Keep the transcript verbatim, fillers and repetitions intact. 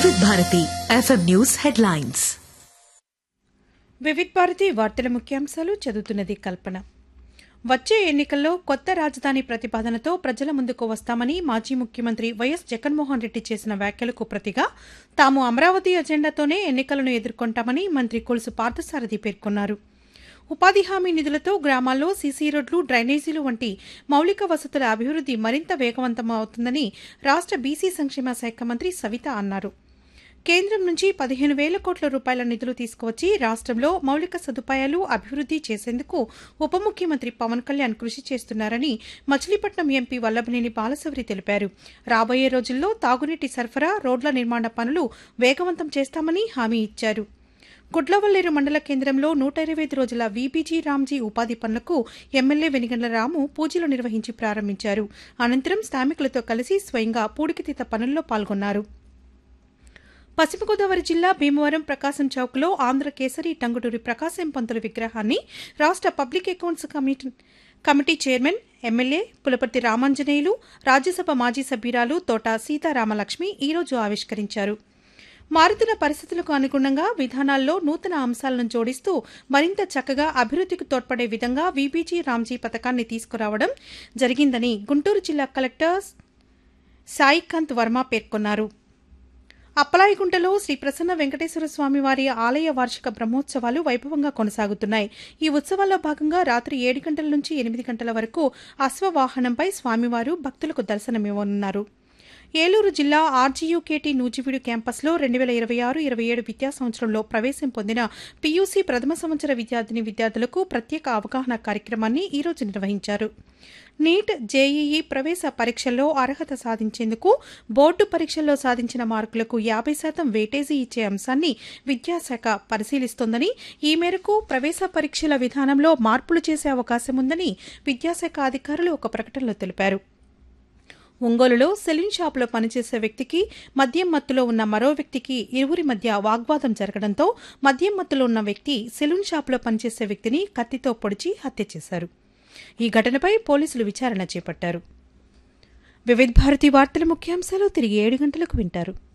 వివిధ Bharati FM news headlines. వివిధ భారతి వార్తల ముఖ్యాంశాలు చదువుతున్నది కల్పన. వచ్చే ఎన్నికల్లో కొత్త రాజధాని ప్రతిపాదనతో ప్రజల ముందుకు వస్తామని మాజీ ముఖ్యమంత్రి వైఎస్ జగన్మోహన్ రెడ్డి చేసిన వ్యాఖ్యలకు ప్రతిగా తాము అమరావతి అజెండాతోనే ఎన్నికలను ఎదుర్కొంటామని మంత్రి కొలుసు పార్థసారథి పేర్కొన్నారు. ఉపాధి హామీ నిధులతో గ్రామాల్లో సీసీ రోడ్లు, డ్రైనేజీలు వంటి మౌలిక వసతుల అభివృద్ది మరింత వేగవంతమవుతుందని రాష్ట్ర బీసీ సంక్షేమ శాఖ మంత్రి సవిత అన్నారు. కేంద్రం నుంచి పదిహేను వేల కోట్ల రూపాయల నిధులు తీసుకువచ్చి రాష్ట్రంలో మౌలిక సదుపాయాలు అభివృద్ది చేసేందుకు ఉప ముఖ్యమంత్రి పవన్ కళ్యాణ్ కృషి చేస్తున్నారని మచిలీపట్నం ఎంపీ వల్లభనేని బాలశౌరి తెలిపారు. రాబోయే రోజుల్లో తాగునీటి సరఫరా, రోడ్ల నిర్మాణ పనులు వేగవంతం చేస్తామని హామీ ఇచ్చారు. గుడ్లవల్లేరు మండల కేంద్రంలో నూట ఇరవై ఐదు రోజుల వీబీజీ రామ్జీ ఉపాధి పనులకు ఎమ్మెల్యే వెనిగండ్ల రాము పూజలు నిర్వహించి ప్రారంభించారు. అనంతరం శ్రామికులతో కలిసి స్వయంగా పూడికితీత పనుల్లో పాల్గొన్నారు. పశ్చిమ గోదావరి జిల్లా భీమవరం ప్రకాశం చౌక్లో ఆంధ్ర కేసరి టంగుటూరి ప్రకాశం పంతుల విగ్రహాన్ని రాష్ట్ర public accounts committee committee chairman, MLA Pulaparthi Ramanjaneyulu, Rajya Sabha మాజీ సభ్యురాలు తోట సీతారామలక్ష్మి ఈరోజు ఆవిష్కరించారు. మారుతున్న పరిస్థితులకు అనుగుణంగా విధానాల్లో నూతన అంశాలను జోడిస్తూ మరింత చక్కగా అభివృద్దికి తోడ్పడే విధంగా వీబీజీ రామ్జీ పథకాన్ని తీసుకురావడం జరిగిందని గుంటూరు జిల్లా కలెక్టర్ సాయికాంత్ వర్మ పేర్కొన్నారు. అప్పలాయిగుంటలో శ్రీ ప్రసన్న వెంకటేశ్వర స్వామివారి ఆలయ వార్షిక బ్రహ్మోత్సవాలు వైభవంగా కొనసాగుతున్నాయి. ఈ ఉత్సవాల్లో భాగంగా రాత్రి ఏడు గంటల నుంచి ఎనిమిది గంటల వరకు అశ్వవాహనంపై స్వామివారు భక్తులకు దర్శనమివ్వనున్నారు. ఏలూరు జిల్లా ఆర్జీయూకేటీ నూజివీడు క్యాంపస్లో రెండు వేల ఇరవై ఆరు ఇరవై ఏడు విద్యా సంవత్సరంలో ప్రవేశం పొందిన పీయూసీ ప్రథమ సంవత్సర విద్యార్థిని విద్యార్థులకు ప్రత్యేక అవగాహన కార్యక్రమాన్ని ఈరోజు నిర్వహించారు. నీట్, జేఈఈ ప్రవేశ పరీక్షల్లో అర్హత సాధించేందుకు బోర్డు పరీక్షల్లో సాధించిన మార్కులకు యాభై శాతం వెయిటేజీ ఇచ్చే అంశాన్ని విద్యాశాఖ పరిశీలిస్తోందని, ఈ మేరకు ప్రవేశ పరీక్షల విధానంలో మార్పులు చేసే అవకాశం ఉందని విద్యాశాఖ అధికారులు ఒక ప్రకటనలో తెలిపారు. ఒంగోలులో సెలూన్ షాపులో పనిచేసే వ్యక్తికి మద్యం మత్తులో ఉన్న మరో వ్యక్తికి ఇరువురి మధ్య వాగ్వాదం జరగడంతో మద్యం మత్తులో ఉన్న వ్యక్తి సెలూన్ షాపులో పనిచేసే వ్యక్తిని కత్తితో పొడిచి హత్య చేశారు. ఈ ఘటనపై పోలీసులు విచారణ చేపట్టారు. వివిధ భారతి వార్తల ముఖ్యాంశాలు తిరిగి ఏడు గంటలకు వింటారు.